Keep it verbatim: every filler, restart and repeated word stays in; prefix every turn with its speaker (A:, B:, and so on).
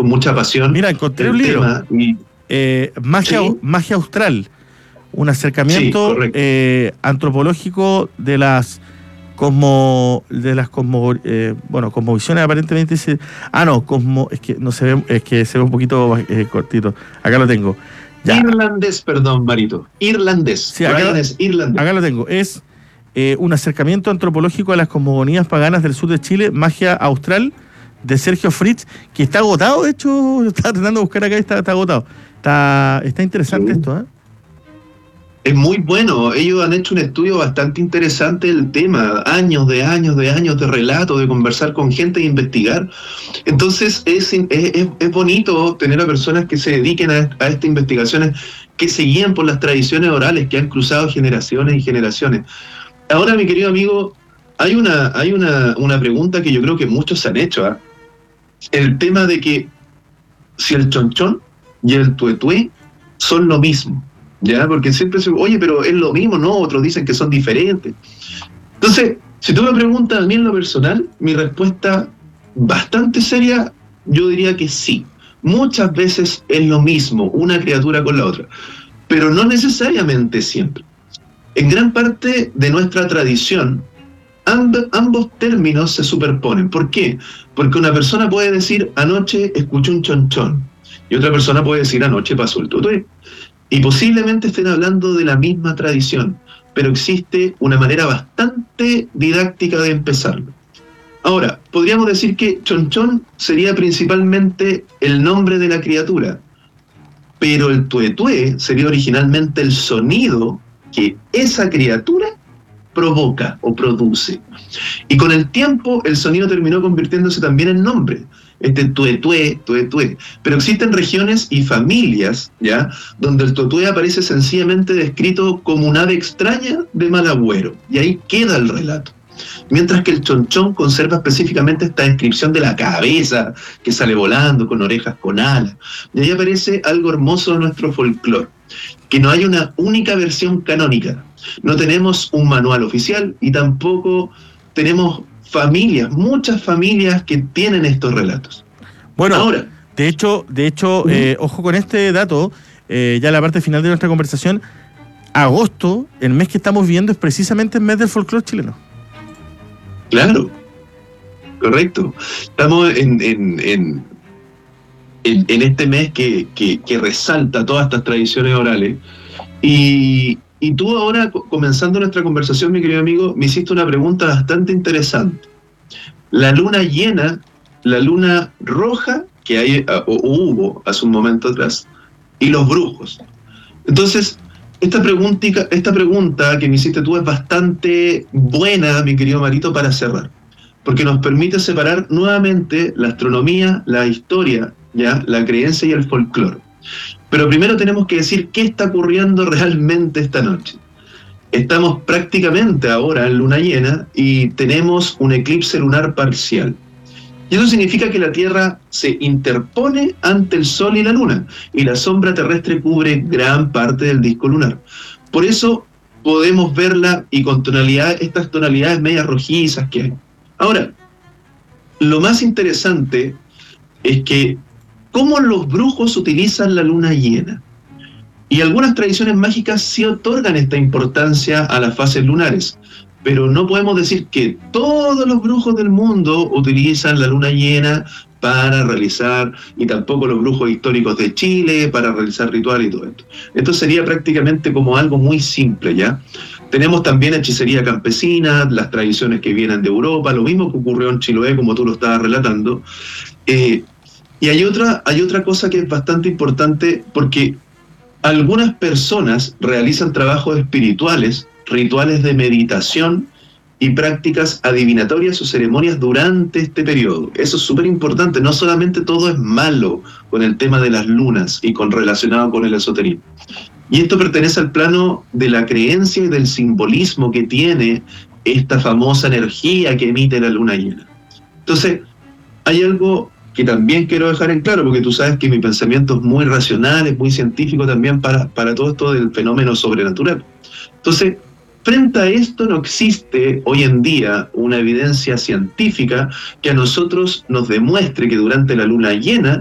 A: con mucha pasión.
B: Mira, encontré un libro, y, eh, Magia, ¿sí? Magia Austral, un acercamiento sí, eh, antropológico de las cosmo, de las cosmo, eh, bueno, cosmovisiones aparentemente dice, ah no, cosmo, es que no se ve, es que se ve un poquito eh, cortito, acá lo tengo.
A: Ya. Irlandés, perdón, Marito, irlandés,
B: sí, acá,
A: Brian es irlandés.
B: Acá lo tengo, es eh, un acercamiento antropológico a las cosmogonías paganas del sur de Chile, Magia Austral, de Sergio Fritz, que está agotado, de hecho, estaba tratando de buscar acá y está, está agotado. Está, está interesante sí. esto, ¿eh?
A: Es muy bueno, ellos han hecho un estudio bastante interesante del tema, años de años de años de relato, de conversar con gente e investigar. Entonces es, es, es bonito tener a personas que se dediquen a, a estas investigaciones, que se guían por las tradiciones orales que han cruzado generaciones y generaciones. Ahora, mi querido amigo, hay una, hay una, una pregunta que yo creo que muchos se han hecho, ¿eh? El tema de que si el chonchón y el tuetué son lo mismo. ¿Ya? Porque siempre se, oye, pero es lo mismo, ¿no? Otros dicen que son diferentes. Entonces, si tú me preguntas a mí en lo personal, mi respuesta bastante seria, yo diría que sí. Muchas veces es lo mismo, una criatura con la otra, pero no necesariamente siempre. En gran parte de nuestra tradición, amb- ambos términos se superponen. ¿Por qué? Porque una persona puede decir, anoche escuché un chonchón, y otra persona puede decir, anoche pasó el tuetué. Y posiblemente estén hablando de la misma tradición, pero existe una manera bastante didáctica de empezarlo. Ahora, podríamos decir que chonchón sería principalmente el nombre de la criatura, pero el tuetué sería originalmente el sonido que esa criatura provoca o produce. Y con el tiempo el sonido terminó convirtiéndose también en nombre. Este tuetué, tuetué. Pero existen regiones y familias, ¿ya?, donde el tuetué aparece sencillamente descrito como un ave extraña de mal agüero. Y ahí queda el relato. Mientras que el chonchón conserva específicamente esta descripción de la cabeza que sale volando, con orejas, con alas. Y ahí aparece algo hermoso de nuestro folclore, que no hay una única versión canónica. No tenemos un manual oficial y tampoco tenemos familias, muchas familias que tienen estos relatos.
B: Bueno, ahora, de hecho, de hecho, uh-huh. eh, ojo con este dato, eh, ya la parte final de nuestra conversación, agosto, el mes que estamos viviendo, es precisamente el mes del folclore chileno.
A: Claro, correcto. Estamos en, en, en, en, en este mes que, que, que resalta todas estas tradiciones orales. Y, y tú ahora, comenzando nuestra conversación, mi querido amigo, me hiciste una pregunta bastante interesante. La luna llena, la luna roja, que hay o hubo hace un momento atrás, y los brujos. Entonces, esta pregunta, esta pregunta que me hiciste tú es bastante buena, mi querido Marito, para cerrar, porque nos permite separar nuevamente la astronomía, la historia, ya, la creencia y el folclore. Pero primero tenemos que decir qué está ocurriendo realmente esta noche. Estamos prácticamente ahora en luna llena y tenemos un eclipse lunar parcial. Y eso significa que la Tierra se interpone ante el Sol y la Luna, y la sombra terrestre cubre gran parte del disco lunar. Por eso podemos verla y con tonalidad, estas tonalidades medias rojizas que hay. Ahora, lo más interesante es que cómo los brujos utilizan la luna llena. Y algunas tradiciones mágicas sí otorgan esta importancia a las fases lunares, pero no podemos decir que todos los brujos del mundo utilizan la luna llena para realizar, y tampoco los brujos históricos de Chile para realizar rituales y todo esto. Esto sería prácticamente como algo muy simple, ¿ya? Tenemos también hechicería campesina, las tradiciones que vienen de Europa, lo mismo que ocurrió en Chiloé, como tú lo estabas relatando. Eh, y hay otra, hay otra cosa que es bastante importante, porque algunas personas realizan trabajos espirituales, rituales de meditación y prácticas adivinatorias o ceremonias durante este periodo. Eso es súper importante. No solamente todo es malo con el tema de las lunas y con relacionado con el esoterismo. Y esto pertenece al plano de la creencia y del simbolismo que tiene esta famosa energía que emite la luna llena. Entonces, hay algo que también quiero dejar en claro, porque tú sabes que mi pensamiento es muy racional, es muy científico también para, para todo esto del fenómeno sobrenatural. Entonces, frente a esto no existe hoy en día una evidencia científica que a nosotros nos demuestre que durante la luna llena